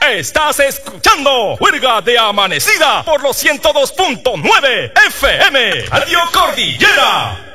Estás escuchando Juerga de Amanecida por los 102.9 FM. Radio Cordillera.